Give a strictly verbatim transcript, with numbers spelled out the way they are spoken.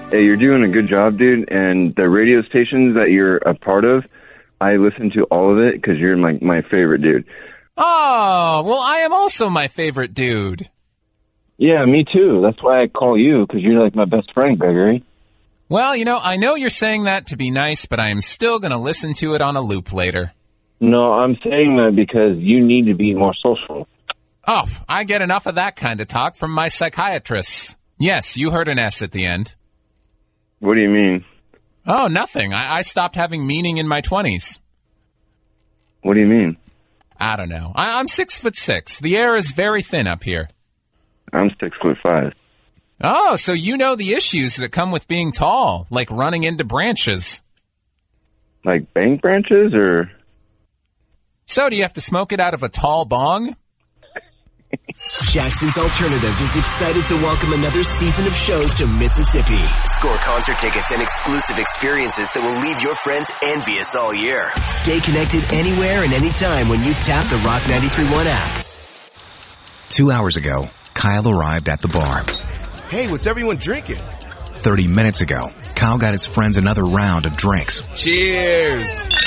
Hey, you're doing a good job, dude. And the radio stations that you're a part of, I listen to all of it because you're my, my favorite dude. Oh, well, I am also my favorite dude. Yeah, me too. That's why I call you, because you're like my best friend, Gregory. Well, you know, I know you're saying that to be nice, but I am still going to listen to it on a loop later. No, I'm saying that because you need to be more social. Oh, I get enough of that kind of talk from my psychiatrists. Yes, you heard an S at the end. What do you mean? Oh, nothing. I, I stopped having meaning in my twenties. What do you mean? I don't know. I, I'm six foot six. The air is very thin up here. I'm six foot five. Oh, so you know the issues that come with being tall, like running into branches. Like bank branches, or? So, do you have to smoke it out of a tall bong? Jackson's Alternative is excited to welcome another season of shows to Mississippi. Score concert tickets and exclusive experiences that will leave your friends envious all year. Stay connected anywhere and anytime when you tap the Rock ninety-three point one app. Two hours ago, Kyle arrived at the bar. Hey, what's everyone drinking? Thirty minutes ago, Kyle got his friends another round of drinks. Cheers!